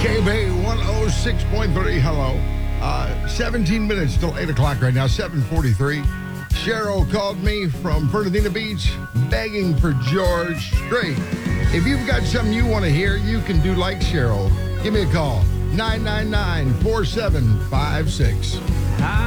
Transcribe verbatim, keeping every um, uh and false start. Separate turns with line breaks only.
K B one oh six point three, hello. Uh, seventeen minutes till eight o'clock right now, seven forty-three. Cheryl called me from Fernandina Beach begging for George Strait. If you've got something you want to hear, you can do like Cheryl. Give me a call, nine nine nine, four seven five six.